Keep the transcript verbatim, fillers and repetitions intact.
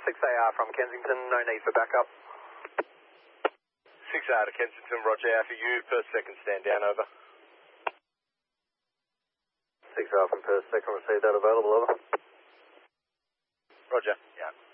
six A R from Kensington, no need for backup. six A R to Kensington, roger, Alpha U, Perth second stand down, over. six A R from Perth second, receive that available, over. Roger, yeah.